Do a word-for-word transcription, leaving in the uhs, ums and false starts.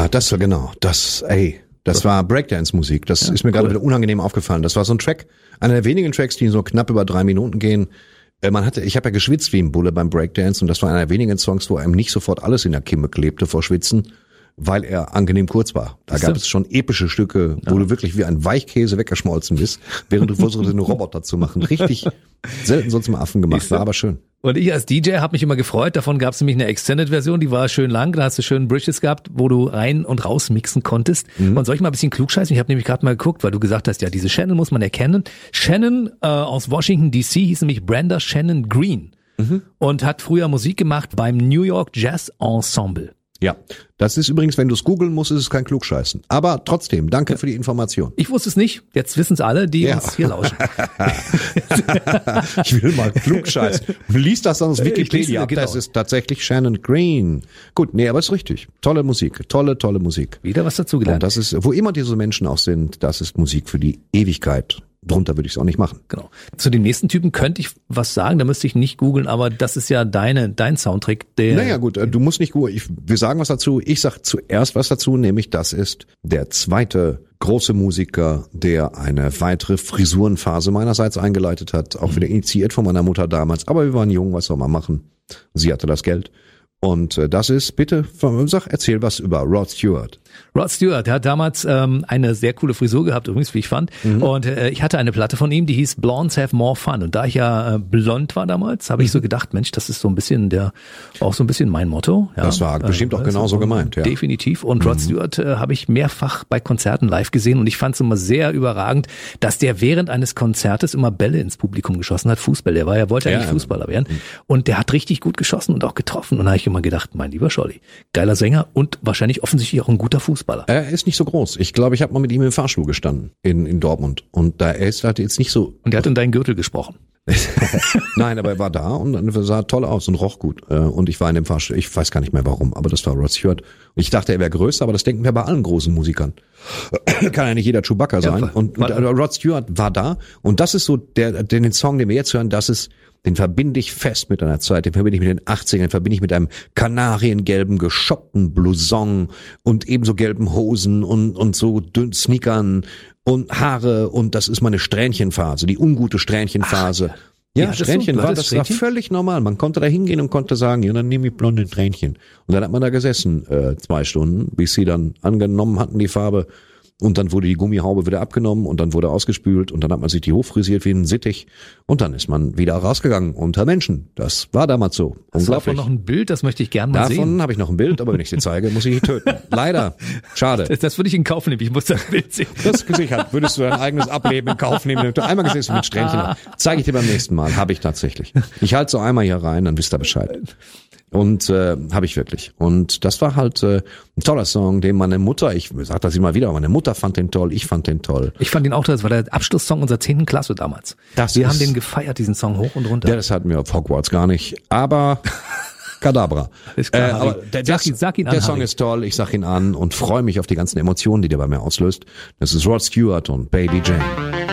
Ja, das war genau, das, ey, das so. war Breakdance-Musik. Das ja, ist mir cool. gerade wieder unangenehm aufgefallen. Das war so ein Track, einer der wenigen Tracks, die so knapp über drei Minuten gehen. Man hatte, ich habe ja geschwitzt wie ein Bulle beim Breakdance und das war einer der wenigen Songs, wo einem nicht sofort alles in der Kimme klebte vor Schwitzen, weil er angenehm kurz war. Da gab es schon epische Stücke, wo ja. du wirklich wie ein Weichkäse weggeschmolzen bist, während du versuchst, einen Roboter zu machen. Richtig selten so zum Affen gemacht, war aber schön. Und ich als D J habe mich immer gefreut, davon gab es nämlich eine Extended-Version, die war schön lang, da hast du schön Bridges gehabt, wo du rein und raus mixen konntest. Mhm. Und soll ich mal ein bisschen klugscheißen? Ich habe nämlich gerade mal geguckt, weil du gesagt hast, ja, diese Shannon muss man erkennen. Shannon äh, aus Washington D C hieß nämlich Brenda Shannon Green mhm. und hat früher Musik gemacht beim New York Jazz Ensemble. Ja, das ist übrigens, wenn du es googeln musst, ist es kein Klugscheißen. Aber trotzdem, danke für die Information. Ich wusste es nicht, jetzt wissen es alle, die ja. uns hier lauschen. Ich will mal klugscheißen. Lies das dann aus Wikipedia ab, genau. Das ist tatsächlich Shannon Green. Gut, nee, aber ist richtig. Tolle Musik, tolle, tolle Musik. Wieder was dazugelernt. Und das ist, wo immer diese Menschen auch sind, das ist Musik für die Ewigkeit. Drunter würde ich es auch nicht machen. Genau. Zu dem nächsten Typen könnte ich was sagen, da müsste ich nicht googeln, aber das ist ja deine, dein Soundtrack. Der naja gut, du musst nicht googeln. Ich, wir sagen was dazu. Ich sag zuerst was dazu, nämlich das ist der zweite große Musiker, der eine weitere Frisurenphase meinerseits eingeleitet hat. Auch wieder initiiert von meiner Mutter damals. Aber wir waren jung, was soll man machen? Sie hatte das Geld. Und äh, das ist, bitte, sag, erzähl was über Rod Stewart. Rod Stewart, der hat damals ähm, eine sehr coole Frisur gehabt, übrigens, wie ich fand. Mhm. Und äh, ich hatte eine Platte von ihm, die hieß Blondes Have More Fun. Und da ich ja äh, blond war damals, habe ich so gedacht, Mensch, das ist so ein bisschen der, auch so ein bisschen mein Motto. Ja, das war bestimmt äh, auch genauso gemeint, ja. Definitiv. Und Rod mhm. Stewart äh, habe ich mehrfach bei Konzerten live gesehen und ich fand es immer sehr überragend, dass der während eines Konzertes immer Bälle ins Publikum geschossen hat, Fußball. Der war ja, wollte ja, eigentlich Fußballer werden. Mhm. Und der hat richtig gut geschossen und auch getroffen. Und da habe ich immer gedacht, mein lieber Scholli, geiler Sänger und wahrscheinlich offensichtlich auch ein guter Fußballer. Er ist nicht so groß. Ich glaube, ich habe mal mit ihm im Fahrstuhl gestanden in, in Dortmund. Und da er ist halt jetzt nicht so. Und er hat in deinen Gürtel gesprochen. Nein, aber er war da und dann sah toll aus und roch gut. Und ich war in dem Fahrstuhl. Ich weiß gar nicht mehr warum, aber das war Rod Stewart. Und ich dachte, er wäre größer, aber das denken wir bei allen großen Musikern. Kann ja nicht jeder Chewbacca sein. Ja, und, und Rod Stewart war da. Und das ist so der, den Song, den wir jetzt hören, das ist, den verbinde ich fest mit einer Zeit, den verbinde ich mit den achtzigern, den verbinde ich mit einem kanariengelben, geschoppten Blouson und ebenso gelben Hosen und, und so dünnen Sneakern und Haare und das ist meine Strähnchenphase, die ungute Strähnchenphase. Ach, ja, ja, Strähnchen war, das war völlig normal. Man konnte da hingehen und konnte sagen, ja, dann nehme ich blonde Strähnchen. Und dann hat man da gesessen, äh, zwei Stunden, bis sie dann angenommen hatten, die Farbe. Und dann wurde die Gummihaube wieder abgenommen und dann wurde ausgespült und dann hat man sich die hochfrisiert wie ein Sittich und dann ist man wieder rausgegangen unter Menschen. Das war damals so. Hast du davon noch ein Bild? Das möchte ich gerne mal davon sehen. Davon habe ich noch ein Bild, aber wenn ich es dir zeige, muss ich dich töten. Leider. Schade. Das, das würde ich in Kauf nehmen. Ich muss das Bild sehen. Das gesichert. Würdest du dein eigenes Ableben in Kauf nehmen, wenn du einmal gesehen hast mit Strähnchen. Zeige ich dir beim nächsten Mal. Habe ich tatsächlich. Ich halte so einmal hier rein, dann wisst ihr Bescheid. Und äh, habe ich wirklich. Und das war halt äh, ein toller Song, den meine Mutter, ich sag das immer wieder, meine Mutter fand den toll, ich fand den toll. Ich fand den auch toll, das war der Abschlusssong unserer zehnten Klasse damals. Das wir ist, haben den gefeiert, diesen Song hoch und runter. Ja, das hatten wir auf Hogwarts gar nicht, aber Kadabra. Ist klar, äh, aber der, sag ihn, sag ihn der an, Song Harry. ist toll, ich sag ihn an und freue mich auf die ganzen Emotionen, die der bei mir auslöst. Das ist Rod Stewart und Baby Jane.